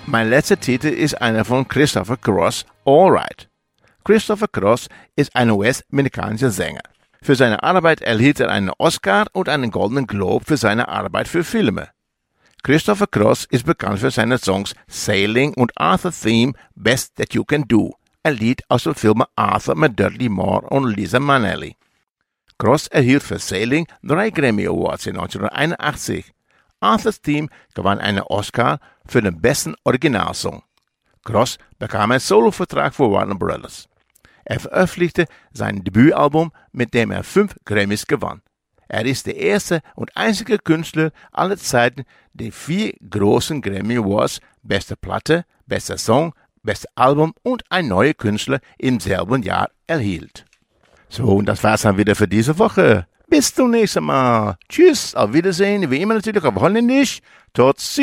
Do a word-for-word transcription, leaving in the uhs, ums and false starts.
Mein letzter Titel ist einer von Christopher Cross, All Right. Christopher Cross ist ein U S-amerikanischer Sänger. Für seine Arbeit erhielt er einen Oscar und einen Goldenen Globe für seine Arbeit für Filme. Christopher Cross ist bekannt für seine Songs Sailing und Arthur Theme Best That You Can Do, ein Lied aus dem Film Arthur mit Dudley Moore und Liza Minnelli. Cross erhielt für Sailing drei Grammy Awards in neunzehnhunderteinundachtzig. Arthur's Theme gewann einen Oscar für den besten Originalsong. Cross bekam einen Solovertrag für Warner Brothers. Er veröffentlichte sein Debütalbum, mit dem er fünf Grammys gewann. Er ist der erste und einzige Künstler aller Zeiten, der vier großen Grammy Awards, beste Platte, bester Song, bestes Album und ein neuer Künstler im selben Jahr erhielt. So, und das war's dann wieder für diese Woche. Bis zum nächsten Mal. Tschüss, auf Wiedersehen, wie immer natürlich auf Holländisch. Tot ziens.